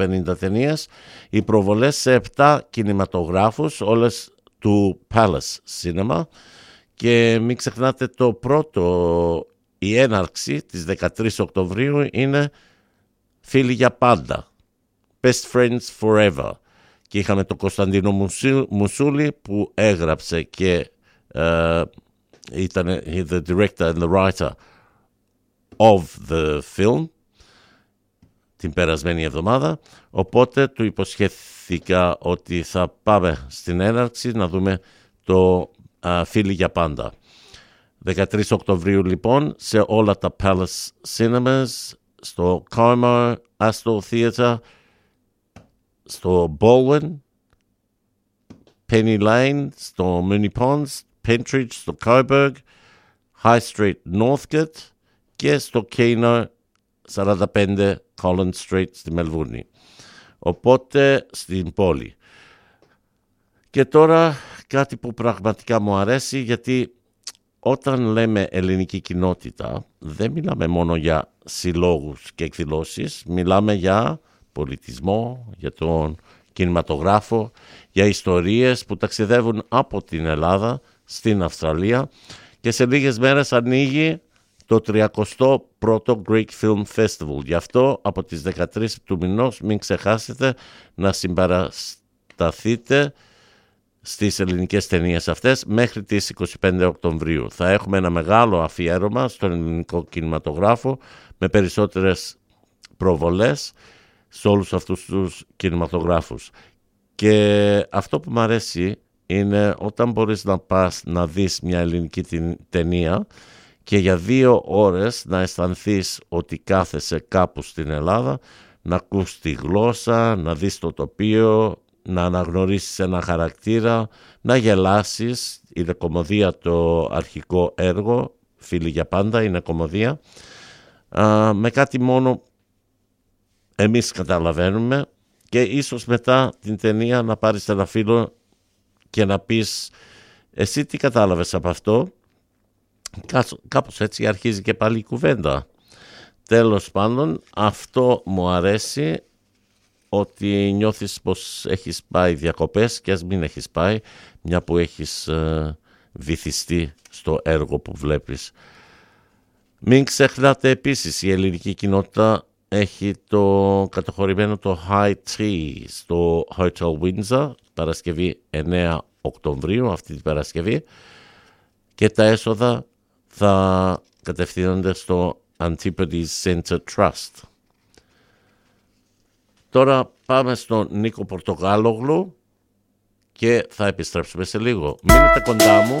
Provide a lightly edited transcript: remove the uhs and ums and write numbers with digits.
50 ταινίες, οι προβολές σε 7 κινηματογράφους, όλες του Palace Cinema, και μην ξεχνάτε η έναρξη της 13 Οκτωβρίου είναι Φίλοι για πάντα, Best Friends Forever, και είχαμε τον Κωνσταντίνο Μουσούλη που έγραψε και ήταν the director and the writer of the film την περασμένη εβδομάδα, οπότε του υποσχέθηκα ότι θα πάμε στην έναρξη να δούμε το Φίλοι για πάντα. 13 Οκτωβρίου λοιπόν σε όλα τα Palace Cinemas, στο Como, Astor Theatre, στο Baldwin, Penny Lane, στο Mooney Ponds, Pentridge, στο Coburg, High Street Northgate και στο Kino 45 Collins Street στη Μελβούρνη. Οπότε στην πόλη. Και τώρα κάτι που πραγματικά μου αρέσει, γιατί όταν λέμε ελληνική κοινότητα δεν μιλάμε μόνο για συλλόγους και εκδηλώσεις, μιλάμε για πολιτισμό, για τον κινηματογράφο, για ιστορίες που ταξιδεύουν από την Ελλάδα στην Αυστραλία, και σε λίγες μέρες ανοίγει το 31ο Greek Film Festival. Γι' αυτό από τις 13 του μηνός μην ξεχάσετε να συμπαρασταθείτε στις ελληνικές ταινίες αυτές μέχρι τις 25 Οκτωβρίου. Θα έχουμε ένα μεγάλο αφιέρωμα στον ελληνικό κινηματογράφο με περισσότερες προβολές σε όλους αυτούς τους κινηματογράφους. Και αυτό που μου αρέσει είναι όταν μπορείς να πας να δεις μια ελληνική ταινία και για 2 ώρες να αισθανθείς ότι κάθεσαι κάπου στην Ελλάδα, να ακούς τη γλώσσα, να δεις το τοπίο, να αναγνωρίσεις ένα χαρακτήρα, να γελάσεις. Είναι κομμωδία το αρχικό έργο, Φίλοι για πάντα, είναι κομμωδία. Με κάτι μόνο εμείς καταλαβαίνουμε, και ίσως μετά την ταινία να πάρεις ένα φίλο και να πεις εσύ τι κατάλαβες από αυτό. Κάπως έτσι αρχίζει και πάλι η κουβέντα. Τέλος πάντων, αυτό μου αρέσει, ότι νιώθεις πως έχεις πάει διακοπές, και ας μην έχεις πάει, μια που έχεις βυθιστεί στο έργο που βλέπεις. Μην ξεχνάτε επίσης, η ελληνική κοινότητα έχει το καταχωρημένο το High Tea στο Hotel Windsor, Παρασκευή 9 Οκτωβρίου, αυτή την Παρασκευή, και τα έσοδα θα κατευθύνονται στο Antipodes Center Trust. Τώρα πάμε στον Νίκο Πορτογάλογλου και θα επιστρέψουμε σε λίγο. Μείνετε κοντά μου.